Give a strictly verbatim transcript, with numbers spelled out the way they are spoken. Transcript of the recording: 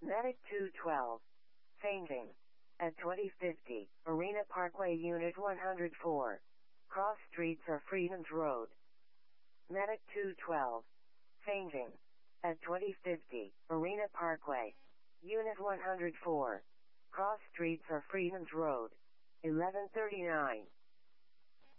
Medic two twelve. Fainting. At twenty fifty, Arena Parkway Unit one oh four. Cross Streets or Freedoms Road. Medic two twelve. Fainting. At twenty fifty, Arena Parkway. Unit one oh four. Cross Streets or Freedoms Road. eleven thirty-nine.